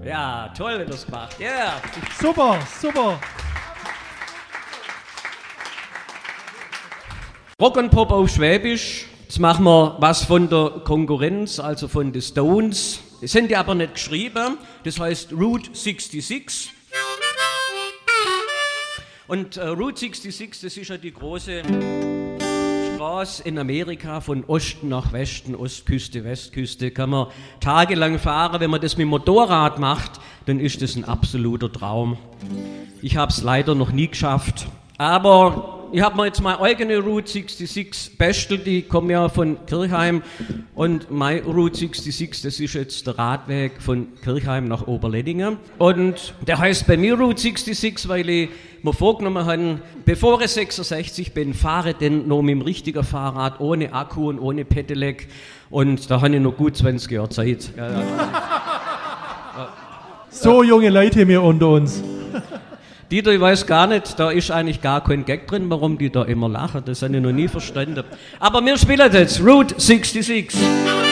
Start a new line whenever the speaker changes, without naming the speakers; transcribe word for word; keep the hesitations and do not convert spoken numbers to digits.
Ja, toll, wie das gemacht. Ja. Yeah.
Super, super.
Rock und Pop auf Schwäbisch. Jetzt machen wir was von der Konkurrenz, also von den Stones. Das sind die aber nicht geschrieben. Das heißt Route sechsundsechzig. Und äh, Route sechsundsechzig, das ist ja die große Straße in Amerika von Osten nach Westen, Ostküste, Westküste. Kann man tagelang fahren. Wenn man das mit dem Motorrad macht, dann ist das ein absoluter Traum. Ich habe es leider noch nie geschafft. Aber ich habe mir jetzt meine eigene Route sechsundsechzig bestellt, die kommt ja von Kirchheim. Und meine Route sechsundsechzig, das ist jetzt der Radweg von Kirchheim nach Oberleddingen. Und der heißt bei mir Route sechsundsechzig, weil ich mir vorgenommen habe, bevor ich sechsundsechzig bin, fahre ich denn noch mit dem richtigen Fahrrad, ohne Akku und ohne Pedelec. Und da habe ich noch gut zwanzig Jahre Zeit. Ja, ja.
So junge Leute haben wir unter uns.
Dieter, ich weiß gar nicht, da ist eigentlich gar kein Gag drin, warum die da immer lachen, das habe ich noch nie verstanden. Aber wir spielen jetzt Route sechsundsechzig.